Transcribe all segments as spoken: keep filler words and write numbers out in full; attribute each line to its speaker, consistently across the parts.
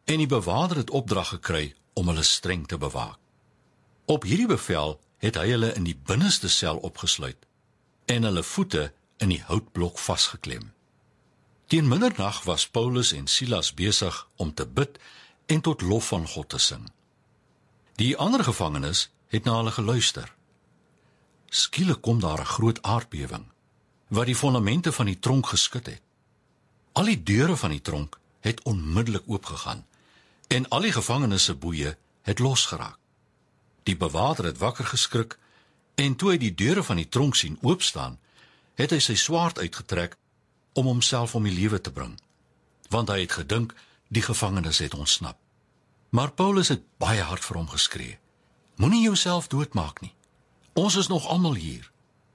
Speaker 1: en die bewaarder het opdrag gekry om hulle streng te bewaak. Op hierdie bevel het hy hulle in die binneste sel opgesluit en hulle voete in die houtblok vasgeklem. Teen middernag was Paulus en Silas besig om te bid en tot lof van God te sing. Die ander gevangenes het na hulle geluister. Skielik kom daar 'n groot aardbewing, wat die fondamente van die tronk geskud het. Al die deure van die tronk het onmiddellik oopgegaan, en al die gevangenes se boeye het losgeraak. Die bewaarder het wakker geskrik, en toe hy die deure van die tronk sien oopstaan, het hy sy swaard uitgetrek om homself om die lewe te bring, want hy het gedink die gevangenes het ontsnap. Maar Paulus het baie hard vir hom geskree: "Moenie jouself doodmaak nie. Ons is nog almal hier."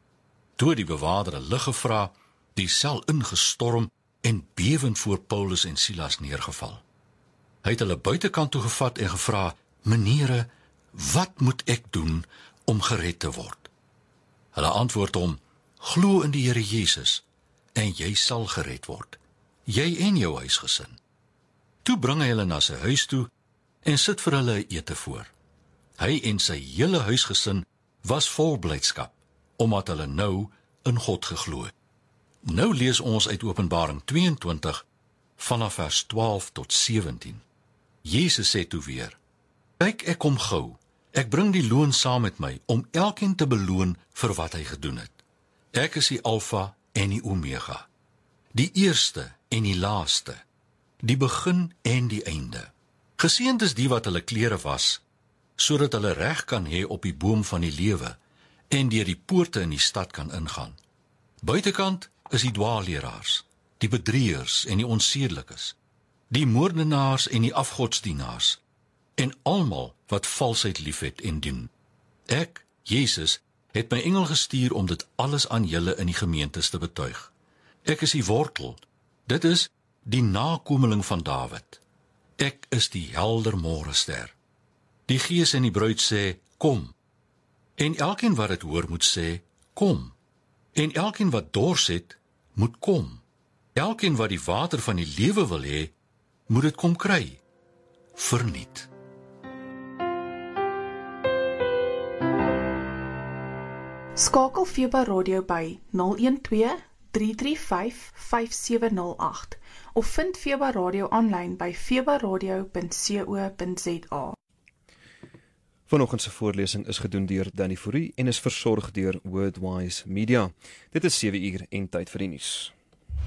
Speaker 1: Toe die bewaarder 'n lig gevra, die sel ingestorm en bewend voor Paulus en Silas neergeval. Hy het hulle buitekant toe gevat en gevra: "Meneere, wat moet ek doen om gered te word?" Hulle antwoord hom: "Glo in die Here Jesus, en jy sal gered word, jy en jou huisgesin." Toe bring hy hulle na sy huis toe en sit vir hulle 'n ete voor. Hy en sy hele huisgesin was vol blydskap, omdat hulle nou in God geglo het. Nou lees ons uit Openbaring tweeëntwintig vanaf vers twaalf tot sewentien. Jesus sê toe weer: "Kyk, ek kom gou. Ek bring die loon saam met my, om elkeen te beloon vir wat hy gedoen het. Ek is die Alfa en die Omega, die eerste en die laaste, die begin en die einde. Geseënd is die wat hulle klere was, sodat hulle reg kan hê op die boom van die lewe, en deur die poorte in die stad kan ingaan. Buitekant is die dwaalleraars, die bedrieërs en die onsedelikes, die moordenaars en die afgodsdienaars, en almal wat valsheid liefhet en doen. Ek, Jesus, het my engel gestuur om dit alles aan julle in die gemeentes te betuig. Ek is die wortel, dit is die nakomeling van Dawid. Ek is die helder môrester. Die Gees en die bruid sê, kom. En elkeen wat dit hoor moet sê, kom. En elkeen wat dors het, moet kom. Elkeen wat die water van die lewe wil hê, moet dit kom kry. Verniet.
Speaker 2: Skakel Feba Radio by nul een twee, drie drie vyf, vyf sewe nul agt of vind Feba Radio aanlyn by febaradio punt co punt za.
Speaker 3: Vanoggend se voorlesing is gedoen deur Danny Fourie en is versorg deur Wordwise Media. Dit is sewe uur en tyd vir die nuus.